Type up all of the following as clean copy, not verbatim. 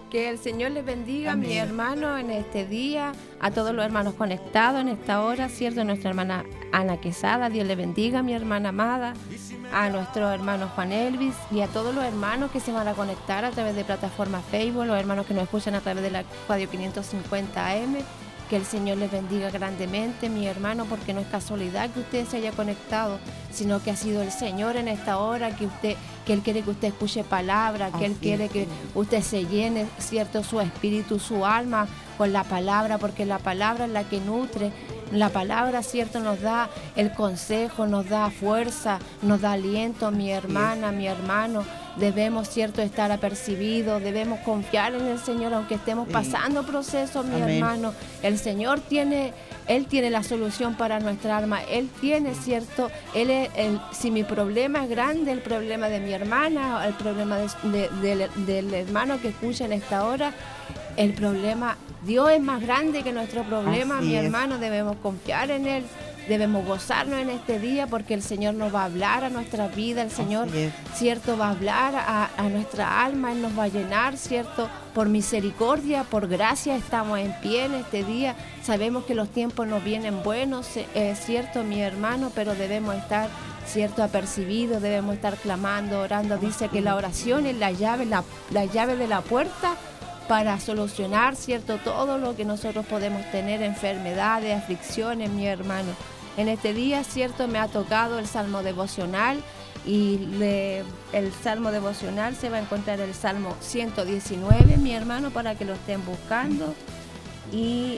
Que el Señor les bendiga, Amén. mi hermano, en este día, a todos los hermanos conectados en esta hora, ¿cierto? Nuestra hermana Ana Quesada, Dios le bendiga, mi hermana amada, a nuestro hermano Juan Elvis y a todos los hermanos que se van a conectar a través de plataforma Facebook, los hermanos que nos escuchan a través de la Radio 550 AM. Que el Señor les bendiga grandemente, mi hermano, porque no es casualidad que usted se haya conectado, sino que ha sido el Señor en esta hora, que Él quiere que usted escuche palabra, que Él quiere que usted se llene, ¿cierto?, su espíritu, su alma con la palabra, porque la palabra es la que nutre, la palabra, ¿cierto?, nos da el consejo, nos da fuerza, nos da aliento, mi hermana, mi hermano. Debemos, ¿cierto?, estar apercibidos, debemos confiar en el Señor, aunque estemos pasando procesos, mi hermano. El Señor Él tiene la solución para nuestra alma. Él tiene, ¿cierto? Si mi problema es grande, el problema de mi hermana, el problema del hermano que escucha en esta hora, el problema, Dios es más grande que nuestro problema, mi hermano. Debemos confiar en Él. Debemos gozarnos en este día porque el Señor nos va a hablar a nuestra vida, el Señor, ¿cierto?, va a hablar a nuestra alma, Él nos va a llenar, ¿cierto? Por misericordia, por gracia estamos en pie en este día. Sabemos que los tiempos nos vienen buenos, ¿cierto, mi hermano? Pero debemos estar, ¿cierto?, apercibidos, debemos estar clamando, orando. Dice que la oración es la llave de la puerta para solucionar, ¿cierto?, todo lo que nosotros podemos tener, enfermedades, aflicciones, mi hermano. En este día, ¿cierto?, me ha tocado el Salmo devocional y el Salmo devocional se va a encontrar el Salmo 119, mi hermano, para que lo estén buscando. Y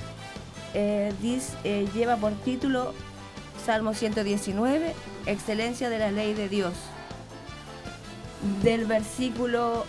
lleva por título Salmo 119, Excelencia de la Ley de Dios. Del versículo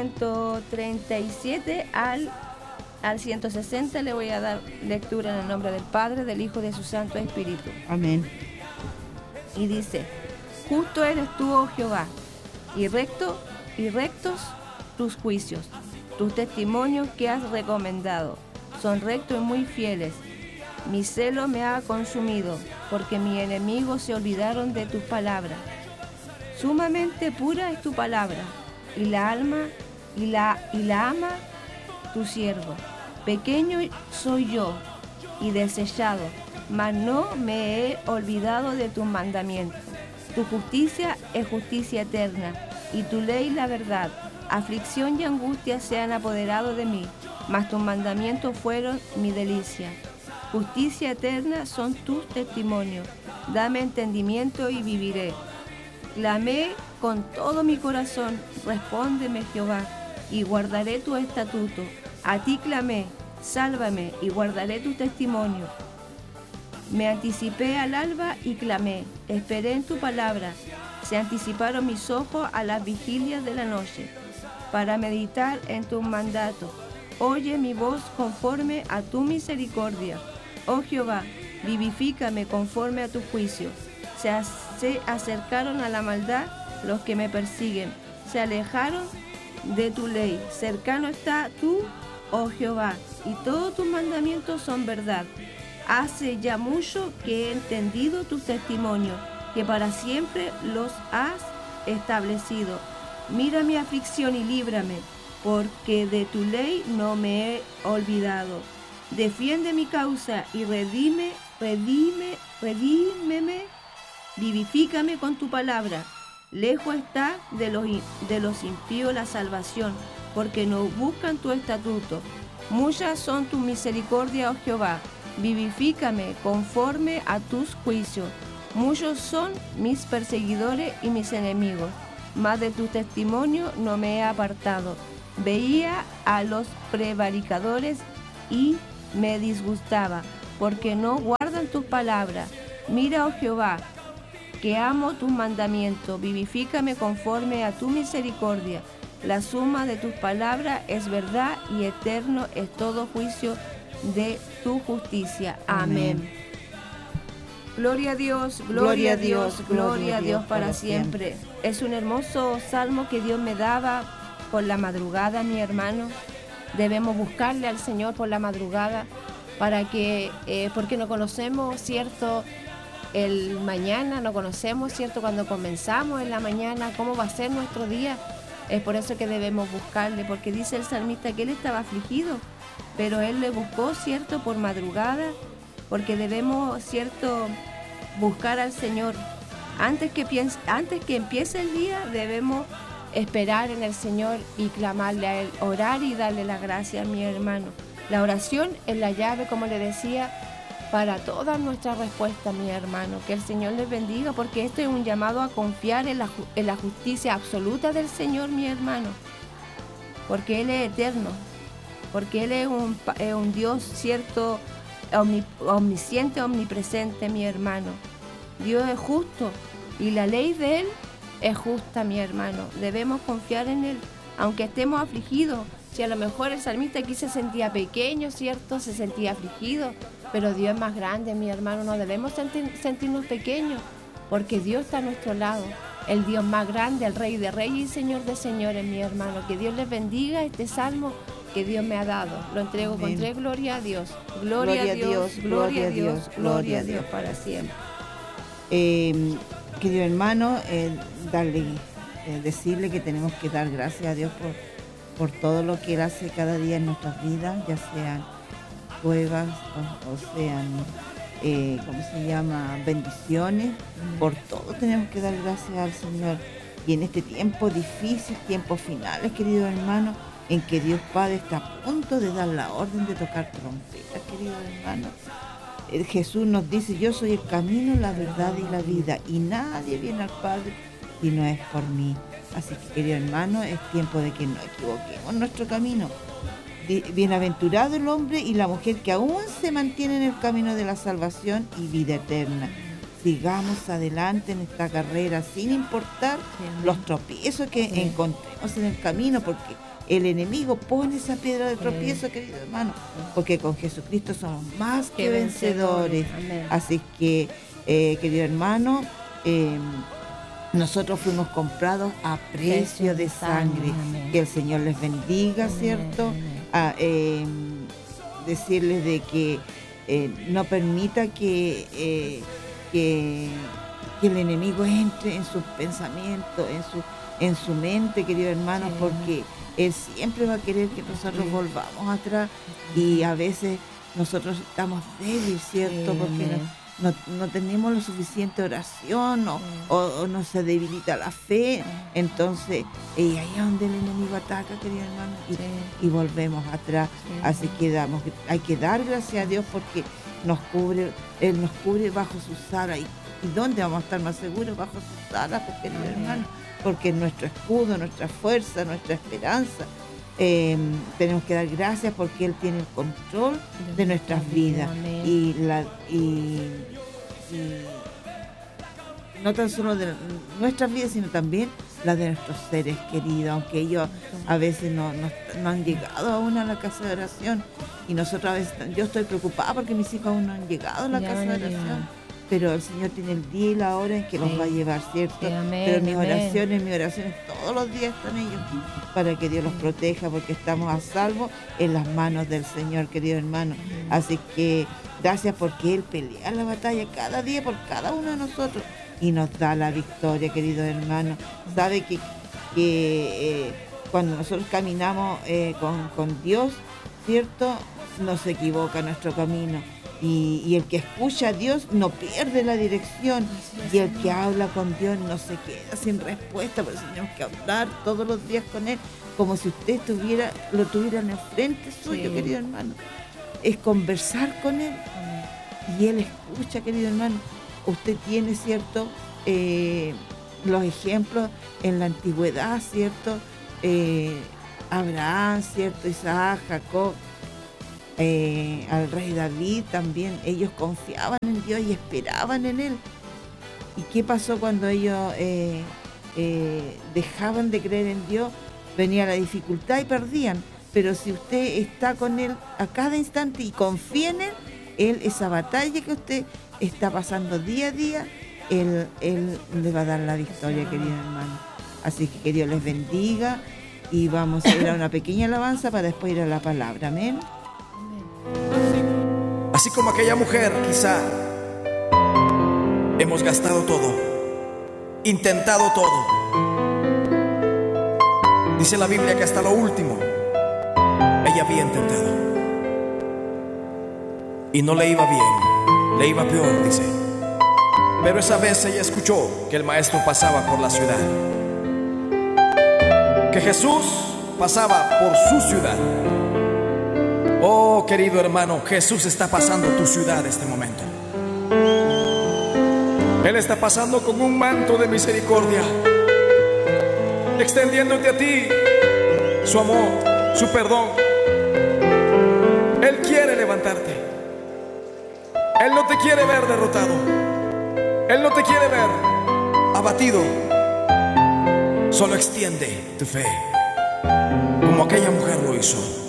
137 al 160 le voy a dar lectura en el nombre del Padre, del Hijo y de su Santo Espíritu. Amén. Y dice: justo eres tú, oh Jehová, y rectos tus juicios. Tus testimonios que has recomendado son rectos y muy fieles. Mi celo me ha consumido, porque mis enemigos se olvidaron de tus palabras. Sumamente pura es tu palabra, y la ama tu siervo. Pequeño soy yo y desechado, mas no me he olvidado de tus mandamientos. Tu justicia es justicia eterna, y tu ley la verdad. Aflicción y angustia se han apoderado de mí, mas tus mandamientos fueron mi delicia. Justicia eterna son tus testimonios. Dame entendimiento y viviré. Clamé con todo mi corazón, respóndeme, Jehová, y guardaré tu estatuto. A ti clamé, sálvame, y guardaré tu testimonio. Me anticipé al alba y clamé, esperé en tu palabra. Se anticiparon mis ojos a las vigilias de la noche, para meditar en tus mandatos. Oye mi voz conforme a tu misericordia. Oh Jehová, vivifícame conforme a tu juicio. Se acercaron a la maldad los que me persiguen, se alejaron de tu ley. Cercano está tú, oh Jehová, y todos tus mandamientos son verdad. Hace ya mucho que he entendido tus testimonios, que para siempre los has establecido. Mira mi aflicción y líbrame, porque de tu ley no me he olvidado. Defiende mi causa y redímeme. Vivifícame con tu palabra. Lejos está de los impíos la salvación, porque no buscan tu estatuto. Muchas son tus misericordias, oh Jehová. Vivifícame conforme a tus juicios. Muchos son mis perseguidores y mis enemigos, mas de tu testimonio no me he apartado. Veía a los prevaricadores y me disgustaba, porque no guardan tus palabras. Mira, oh Jehová, que amo tus mandamientos. Vivifícame conforme a tu misericordia. La suma de tus palabras es verdad, y eterno es todo juicio de tu justicia. Amén. Gloria a Dios, gloria a Dios, gloria a Dios para siempre. Es un hermoso salmo que Dios me daba por la madrugada, mi hermano. Debemos buscarle al Señor por la madrugada para que, porque no conocemos, ¿cierto?, el mañana, no conocemos, ¿cierto?, cuando comenzamos en la mañana, cómo va a ser nuestro día. Es por eso que debemos buscarle, porque dice el salmista que él estaba afligido, pero él le buscó, ¿cierto?, por madrugada, porque debemos, ¿cierto?, buscar al Señor. Antes que empiece el día, debemos esperar en el Señor y clamarle a Él, orar y darle las gracias, mi hermano. La oración es la llave, como le decía, para todas nuestras respuestas, mi hermano. Que el Señor les bendiga, porque esto es un llamado a confiar en la justicia absoluta del Señor, mi hermano. Porque Él es eterno, porque Él es un Dios, ¿cierto?, omnisciente, omnipresente, mi hermano. Dios es justo y la ley de Él es justa, mi hermano. Debemos confiar en Él, aunque estemos afligidos. Si a lo mejor el salmista aquí se sentía pequeño, ¿cierto?, se sentía afligido, pero Dios es más grande, mi hermano. No debemos sentirnos pequeños, porque Dios está a nuestro lado, el Dios más grande, el Rey de Reyes y Señor de Señores, mi hermano. Que Dios les bendiga este salmo que Dios me ha dado. Lo entrego con tres gloria a Dios. Gloria a Dios, gloria a Dios, gloria a Dios para siempre. Querido hermano, decirle que tenemos que dar gracias a Dios por todo lo que Él hace cada día en nuestras vidas, ya sean pruebas o sean, bendiciones. Por todo tenemos que dar gracias al Señor. Y en este tiempo difícil, tiempos finales, querido hermano, en que Dios Padre está a punto de dar la orden de tocar trompeta, querido hermano. Jesús nos dice: yo soy el camino, la verdad y la vida, y nadie viene al Padre si no es por mí. Así que, querido hermano, es tiempo de que no equivoquemos nuestro camino. Bienaventurado el hombre y la mujer que aún se mantiene en el camino de la salvación y vida eterna. Sigamos adelante en esta carrera sin importar los tropiezos que encontremos en el camino, porque el enemigo pone esa piedra de tropiezo, querido hermano, porque con Jesucristo somos más que vencedores. Así que, querido hermano, nosotros fuimos comprados a precio de sangre. Que el Señor les bendiga, ¿cierto? Decirles de que no permita que el enemigo entre en sus pensamientos, en su mente, querido hermano, porque Él siempre va a querer que nosotros volvamos atrás, y a veces nosotros estamos débiles, ¿cierto? Porque no tenemos lo suficiente oración o nos se debilita la fe. Entonces, ahí es donde el enemigo ataca, querido hermano, y volvemos atrás. Así que hay que dar gracias a Dios, porque Él nos cubre bajo sus alas. ¿Y dónde vamos a estar más seguros? Bajo sus alas, pues, querido hermano, porque es nuestro escudo, nuestra fuerza, nuestra esperanza. Tenemos que dar gracias porque Él tiene el control de nuestras vidas, y no tan solo de nuestras vidas, sino también la de nuestros seres queridos, aunque ellos a veces no han llegado aún a la casa de oración, y nosotros a veces, yo estoy preocupada porque mis hijos aún no han llegado a la casa de oración. Pero el Señor tiene el día y la hora en que los va a llevar, ¿cierto? Pero mis oraciones todos los días están ellos, para que Dios los proteja, porque estamos a salvo en las manos del Señor, querido hermano. Así que gracias, porque Él pelea la batalla cada día por cada uno de nosotros y nos da la victoria, querido hermano. Sabe que cuando nosotros caminamos con Dios, ¿cierto?, no se equivoca nuestro camino. Y el que escucha a Dios no pierde la dirección, y el que habla con Dios no se queda sin respuesta. Por eso tenemos que hablar todos los días con Él, como si usted lo tuviera en el frente suyo, querido hermano. Es conversar con Él, y Él escucha, querido hermano. Usted tiene, ¿cierto?, los ejemplos en la antigüedad, ¿cierto? Abraham, ¿cierto? Isaac, Jacob, al rey David también. Ellos confiaban en Dios y esperaban en Él. ¿Y qué pasó cuando ellos dejaban de creer en Dios? Venía la dificultad y perdían. Pero si usted está con Él a cada instante y confía en Él, esa batalla que usted está pasando día a día, Él le va a dar la victoria, querido hermano. Así que Dios les bendiga, y vamos a ir a una pequeña alabanza para después ir a la palabra. Amén. Así como aquella mujer, quizá hemos gastado todo, intentado todo, Dice la Biblia que hasta lo último ella había intentado y no le iba bien, le iba peor, dice. Pero esa vez ella escuchó que el maestro pasaba por la ciudad, que Jesús pasaba por su ciudad. Oh, querido hermano, Jesús está pasando tu ciudad este momento. Él está pasando con un manto de misericordia, extendiéndote a ti su amor, su perdón. Él quiere levantarte. Él no te quiere ver derrotado. Él no te quiere ver abatido. Solo extiende tu fe, como aquella mujer lo hizo.